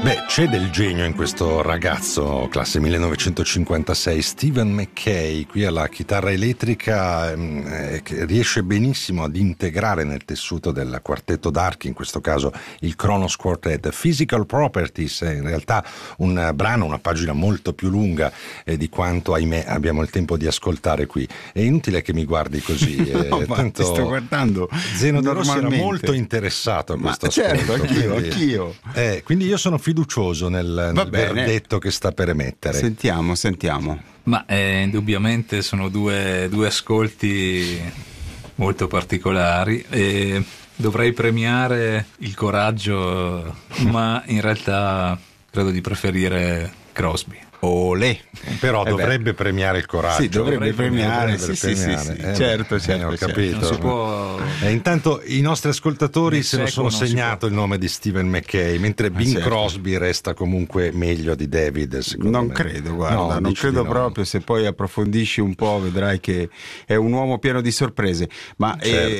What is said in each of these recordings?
Beh, c'è del genio in questo ragazzo, classe 1956, Stephen McKay, qui alla chitarra elettrica, che riesce benissimo ad integrare nel tessuto del quartetto d'archi, in questo caso il Kronos Quartet. Physical Properties è in realtà un brano, una pagina molto più lunga di quanto, ahimè, abbiamo il tempo di ascoltare qui. È inutile che mi guardi così. No, tanto ti sto guardando. Zeno De Rossi era molto interessato a questo ascolto. Certo, anch'io. Quindi io sono fiducioso nel verdetto che sta per emettere. Sentiamo. Ma indubbiamente sono due ascolti molto particolari e dovrei premiare il coraggio, ma in realtà credo di preferire Crosby. Olè. Però dovrebbe premiare il coraggio. Sì, dovrebbe premiare. Sì, certo. Ho capito. Non si può... intanto i nostri ascoltatori se lo sono segnato il nome di Stephen McKay, mentre Bing Crosby resta comunque meglio di David, secondo me. Non credo, guarda, non credo proprio. Se poi approfondisci un po' vedrai che è un uomo pieno di sorprese. Ma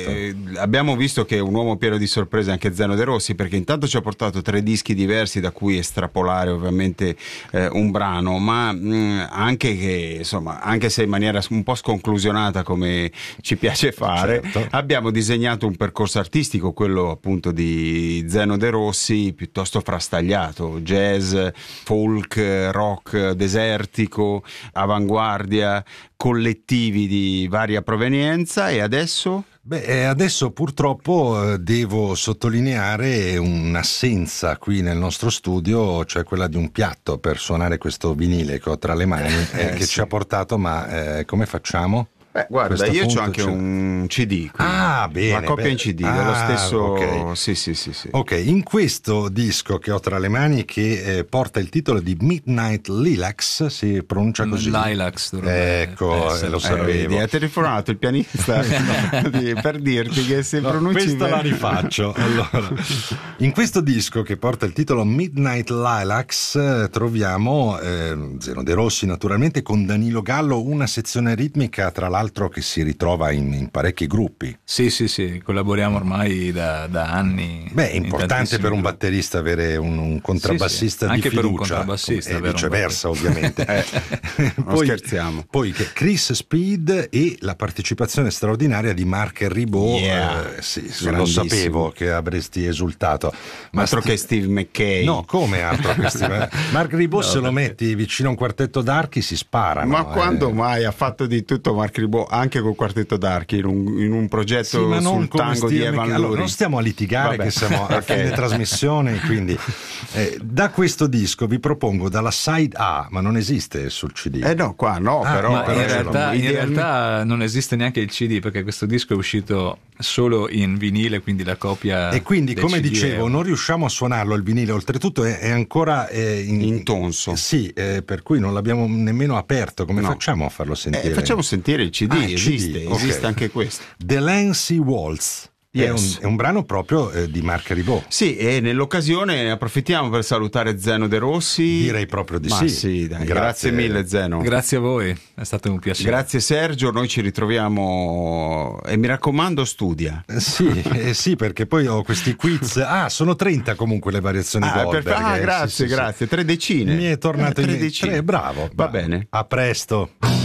abbiamo visto che è un uomo pieno di sorprese anche Zeno De Rossi, perché intanto ci ha portato 3 dischi diversi da cui estrapolare ovviamente un brano, ma anche che, insomma, anche se in maniera un po' sconclusionata come ci piace fare, abbiamo disegnato un percorso artistico, quello appunto di Zeno De Rossi, piuttosto frastagliato: jazz, folk, rock desertico, avanguardia, collettivi di varia provenienza. E adesso? Adesso purtroppo devo sottolineare un'assenza qui nel nostro studio, cioè quella di un piatto per suonare questo vinile che ho tra le mani, che ci ha portato, ma come facciamo? Guarda, io c'ho anche un CD qui. Bene. Una copia in CD dello stesso. Okay. Sì. Ok, in questo disco che ho tra le mani, che porta il titolo di Midnight Lilacs, si pronuncia così? Lilacs. Ecco, lo sapevo. Hai telefonato il pianista per dirti che se pronunci questa la rifaccio. Allora, in questo disco che porta il titolo Midnight Lilacs troviamo Zeno De Rossi naturalmente, con Danilo Gallo, una sezione ritmica tra l'altro che si ritrova in parecchi gruppi. Sì, collaboriamo ormai da anni. È importante per un batterista avere un contrabbassista di anche fiducia, per un contrabbassista, e viceversa ovviamente. Poi scherziamo. Poi che Chris Speed e la partecipazione straordinaria di Mark Ribot. Lo sapevo che avresti esultato. Ma altro che Steve McKay. No, come altro che Steve Mark Ribot, se lo metti vicino a un quartetto d'archi si sparano. Ma quando mai ha fatto di tutto Mark Ribot, anche col quartetto d'archi, in un progetto sul tango di Evan Lurie. Allora, non stiamo a litigare, che siamo a fine trasmissione, quindi da questo disco vi propongo dalla side A, ma non esiste sul CD. No, qua no, però in realtà non esiste neanche il CD, perché questo disco è uscito solo in vinile, quindi la copia. E quindi, come CD dicevo, non riusciamo a suonarlo il vinile, oltretutto è ancora in tonso. Sì, per cui non l'abbiamo nemmeno aperto. Come facciamo a farlo sentire? Facciamo sentire il CD. Esiste anche questo. The Lancy Waltz. Yes. È un brano proprio di Mark Ribot. Sì, e nell'occasione approfittiamo per salutare Zeno De Rossi. Direi proprio di sì. Sì, dai, grazie mille Zeno. Grazie a voi, è stato un piacere. Grazie Sergio, noi ci ritroviamo e mi raccomando studia. Sì, perché poi ho questi quiz. Sono 30 comunque le variazioni Goldberg. Grazie, 3 decine. Mi è tornato 3 decine. Bravo. Va bene. A presto.